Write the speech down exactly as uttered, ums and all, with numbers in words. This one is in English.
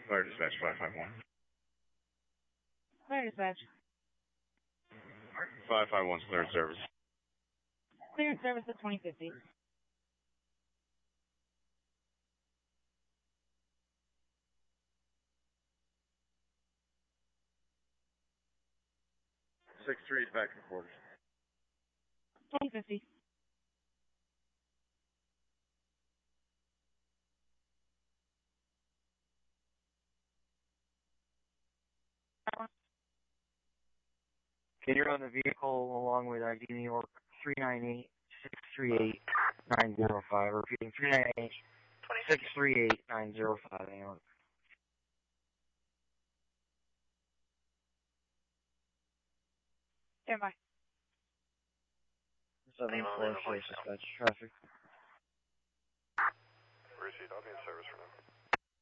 Fire dispatch five five one. Clear dispatch. five five one's cleared service. Cleared service at twenty fifty. six three is back in quarters. twenty fifty. Okay, you're on the vehicle along with I D New York three nine eight, six three eight, nine zero five. Repeating, three nine eight, six three eight, nine zero five. Hang on. Stand by. seven four four dispatch traffic. Receipt, I'll be in service for now.